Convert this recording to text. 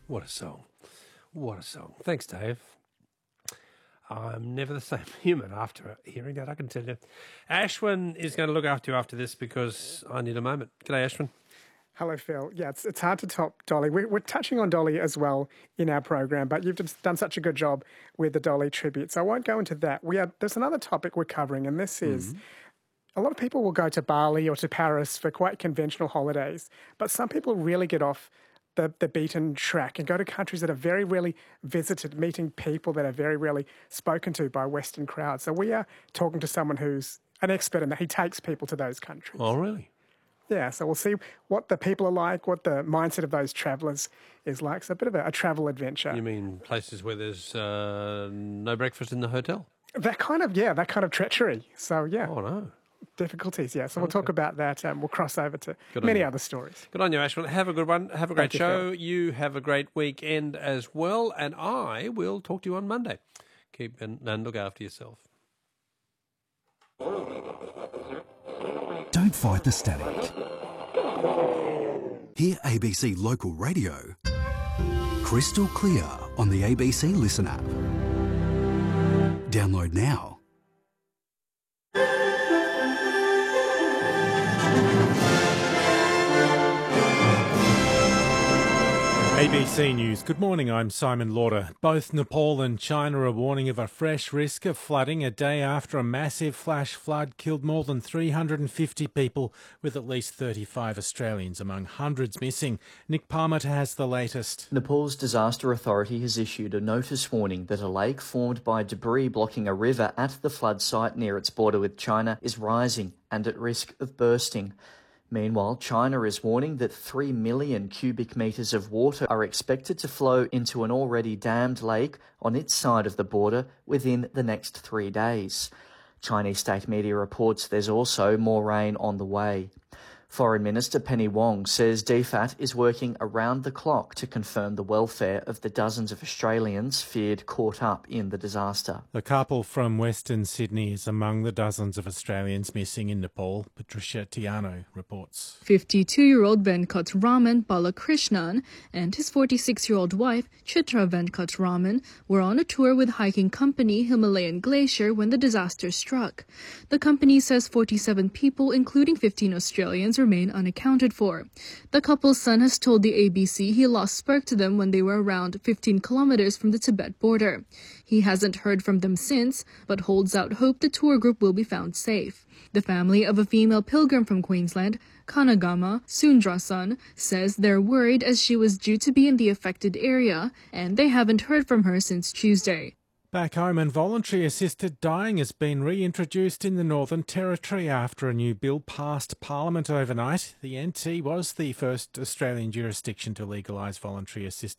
What a song. What a song. Thanks, Dave. I'm never the same human after hearing that, I can tell you. Ashwin is going to look after you after this because I need a moment. G'day, Ashwin. Hello, Phil. Yeah, it's hard to top Dolly. We're touching on Dolly as well in our program, but you've just done such a good job with the Dolly tribute, so I won't go into that. There's another topic we're covering, and this is a lot of people will go to Bali or to Paris for quite conventional holidays, but some people really get off the beaten track and go to countries that are very rarely visited, meeting people that are very rarely spoken to by Western crowds. So we are talking to someone who's an expert in that. He takes people to those countries. Oh, really? Yeah, so we'll see what the people are like, what the mindset of those travellers is like. So a bit of a travel adventure. You mean places where there's no breakfast in the hotel? That kind of treachery. So, yeah. Oh, no. Difficulties, yeah. So we'll talk about that. We'll cross over to many other stories. Good on you, Ashwin. Have a good one. Have a great show. Phil. You have a great weekend as well. And I will talk to you on Monday. Keep and look after yourself. Don't fight the static. Hear ABC Local Radio crystal clear on the ABC Listen app. Download now. ABC News. Good morning, I'm Simon Lauder. Both Nepal and China are warning of a fresh risk of flooding a day after a massive flash flood killed more than 350 people, with at least 35 Australians among hundreds missing. Nick Palmer has the latest. Nepal's disaster authority has issued a notice warning that a lake formed by debris blocking a river at the flood site near its border with China is rising and at risk of bursting. Meanwhile, China is warning that 3 million cubic metres of water are expected to flow into an already dammed lake on its side of the border within the next 3 days. Chinese state media reports there's also more rain on the way. Foreign Minister Penny Wong says DFAT is working around the clock to confirm the welfare of the dozens of Australians feared caught up in the disaster. The couple from Western Sydney is among the dozens of Australians missing in Nepal. Patricia Tiano reports. 52-year-old Venkat Raman Balakrishnan and his 46-year-old wife Chitra Venkat Raman were on a tour with hiking company Himalayan Glacier when the disaster struck. The company says 47 people, including 15 Australians, remain unaccounted for. The couple's son has told the ABC he lost spark to them when they were around 15 kilometers from the Tibet border. He hasn't heard from them since, but holds out hope the tour group will be found safe. The family of a female pilgrim from Queensland, Kanagama Sundrasan, says they're worried as she was due to be in the affected area, and they haven't heard from her since Tuesday. Back home, and voluntary assisted dying has been reintroduced in the Northern Territory after a new bill passed Parliament overnight. The NT was the first Australian jurisdiction to legalise voluntary assisted